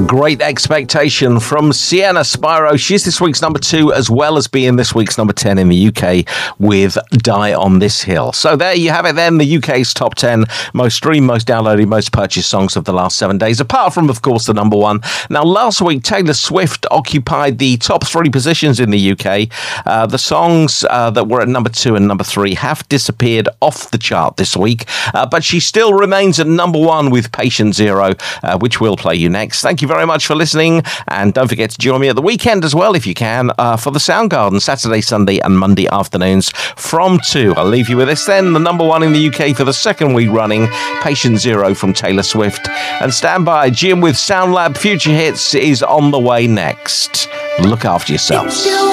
Great Expectation from Sienna Spyro. She's this week's number 2, as well as being this week's number 10 in the UK with Die on This Hill. So there you have it then, the UK's top 10 most streamed, most downloaded, most purchased songs of the last 7 days, apart from, of course, the number 1. Now, last week, Taylor Swift occupied the top 3 positions in the UK. The songs that were at number 2 and number 3 have disappeared off the chart this week, but she still remains at number 1 with Patient Zero, which we'll play you next. Thank you very much for listening, and don't forget to join me at the weekend as well, if you can, for the Soundgarden, Saturday, Sunday and Monday afternoons from 2. I'll leave you with this then, the number 1 in the UK for the second week running, Patient Zero from Taylor Swift. And stand by, Jim with SoundLab Future Hits is on the way next. Look after yourselves.